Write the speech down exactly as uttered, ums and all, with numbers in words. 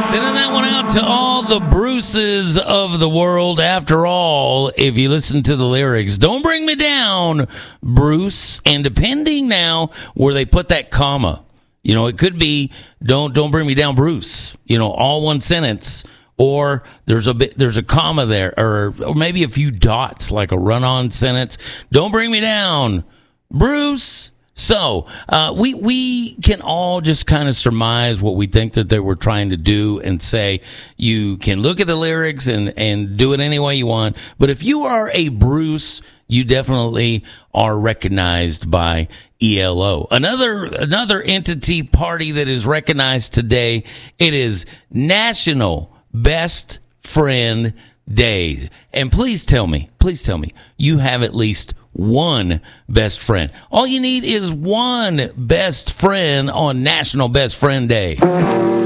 Sending that one out to all the Bruces of the world. After all, if you listen to the lyrics, don't bring me down, Bruce. And depending now where they put that comma, you know, it could be don't don't bring me down, Bruce. You know, all one sentence, or there's a bit there's a comma there, or or maybe a few dots like a run-on sentence. Don't bring me down, Bruce. So uh, we we can all just kind of surmise what we think that they were trying to do and say. You can look at the lyrics and, and do it any way you want. But if you are a Bruce, you definitely are recognized by E L O. Another another entity party that is recognized today, it is National Best Friend Day. And please tell me, please tell me, you have at least one best friend. All you need is one best friend on National Best Friend Day.